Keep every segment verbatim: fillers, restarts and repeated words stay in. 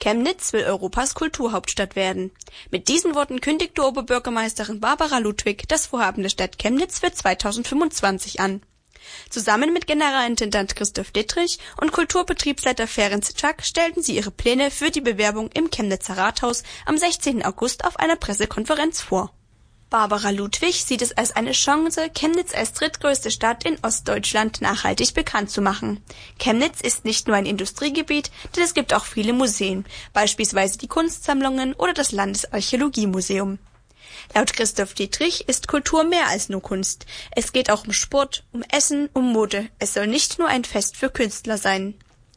Chemnitz will Europas Kulturhauptstadt werden. Mit diesen Worten kündigte Oberbürgermeisterin Barbara Ludwig das Vorhaben der Stadt Chemnitz für zweitausendfünfundzwanzig an. Zusammen mit Generalintendant Christoph Dittrich und Kulturbetriebsleiter Ferenc Czak stellten sie ihre Pläne für die Bewerbung im Chemnitzer Rathaus am sechzehnten August auf einer Pressekonferenz vor. Barbara Ludwig sieht es als eine Chance, Chemnitz als drittgrößte Stadt in Ostdeutschland nachhaltig bekannt zu machen. Chemnitz ist nicht nur ein Industriegebiet, denn es gibt auch viele Museen, beispielsweise die Kunstsammlungen oder das Landesarchäologiemuseum. Laut Christoph Dittrich ist Kultur mehr als nur Kunst. Es geht auch um Sport, um Essen, um Mode. Es soll nicht nur ein Fest für Künstler sein.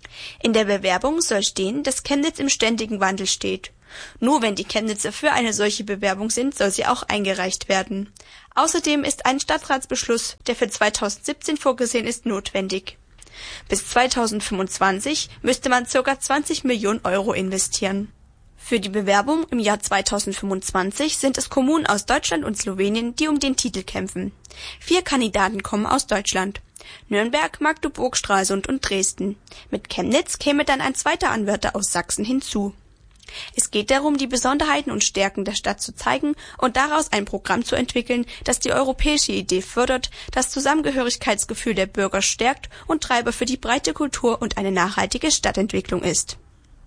In der Bewerbung soll stehen, dass Chemnitz im ständigen Wandel steht. Nur wenn die Chemnitzer für eine solche Bewerbung sind, soll sie auch eingereicht werden. Außerdem ist ein Stadtratsbeschluss, der für zweitausendsiebzehn vorgesehen ist, notwendig. Bis zweitausendfünfundzwanzig müsste man ca. zwanzig Millionen Euro investieren. Für die Bewerbung im Jahr zweitausendfünfundzwanzig sind es Kommunen aus Deutschland und Slowenien, die um den Titel kämpfen. Vier Kandidaten kommen aus Deutschland: Nürnberg, Magdeburg, Stralsund und Dresden. Mit Chemnitz käme dann ein zweiter Anwärter aus Sachsen hinzu. Es geht darum, die Besonderheiten und Stärken der Stadt zu zeigen und daraus ein Programm zu entwickeln, das die europäische Idee fördert, das Zusammengehörigkeitsgefühl der Bürger stärkt und Treiber für die breite Kultur und eine nachhaltige Stadtentwicklung ist.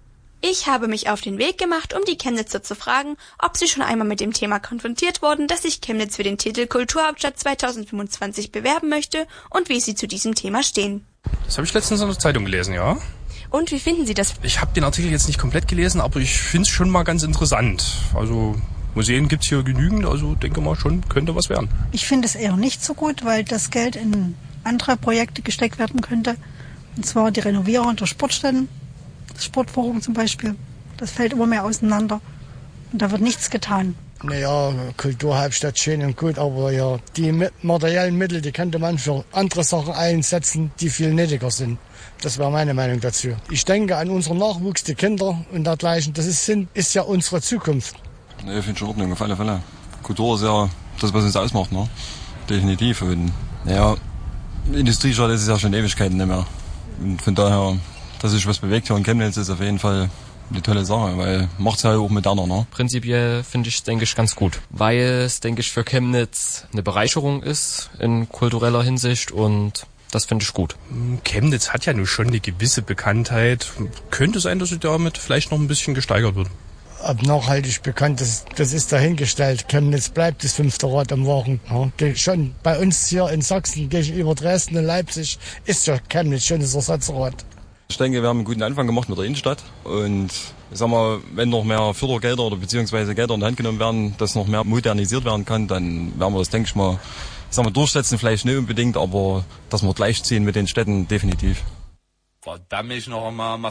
Ich habe mich auf den Weg gemacht, um die Chemnitzer zu fragen, ob sie schon einmal mit dem Thema konfrontiert wurden, dass sich Chemnitz für den Titel Kulturhauptstadt zweitausendfünfundzwanzig bewerben möchte und wie sie zu diesem Thema stehen. Das habe ich letztens in der Zeitung gelesen, ja. Und wie finden Sie das? Ich habe den Artikel jetzt nicht komplett gelesen, aber ich finde es schon mal ganz interessant. Also Museen gibt's hier genügend, also denke mal schon, könnte was werden. Ich finde es eher nicht so gut, weil das Geld in andere Projekte gesteckt werden könnte. Und zwar die Renovierung der Sportstätten, das Sportforum zum Beispiel. Das fällt immer mehr auseinander und da wird nichts getan. Naja, Kulturhauptstadt schön und gut, aber ja, die materiellen Mittel, die könnte man für andere Sachen einsetzen, die viel nötiger sind. Das wäre meine Meinung dazu. Ich denke an unseren Nachwuchs, die Kinder und dergleichen. Das ist, ist ja unsere Zukunft. Nee, ich finde schon in Ordnung, auf alle Fälle. Kultur ist ja das, was uns ausmacht, ne? Definitiv. Und, naja, Industriestadt ist es ja schon Ewigkeiten nicht mehr. Und von daher, dass sich was bewegt hier in Chemnitz, ist auf jeden Fall eine tolle Sache, weil macht's ja auch moderner, ne? Prinzipiell finde ich es, denke ich, ganz gut, weil es, denke ich, für Chemnitz eine Bereicherung ist in kultureller Hinsicht und das finde ich gut. Chemnitz hat ja nun schon eine gewisse Bekanntheit. Könnte sein, dass sie damit vielleicht noch ein bisschen gesteigert wird. Ob nachhaltig bekannt ist, das ist dahingestellt. Chemnitz bleibt das fünfte Rad am Wagen. Ja, schon bei uns hier in Sachsen gegenüber Dresden und Leipzig ist ja Chemnitz schon das Ersatzrad. Ich denke, wir haben einen guten Anfang gemacht mit der Innenstadt und ich sag mal, wenn noch mehr Fördergelder oder beziehungsweise Gelder in die Hand genommen werden, dass noch mehr modernisiert werden kann, dann werden wir das, denke ich mal, ich sag mal, durchsetzen vielleicht nicht unbedingt, aber dass wir gleichziehen mit den Städten definitiv. Verdammt, noch einmal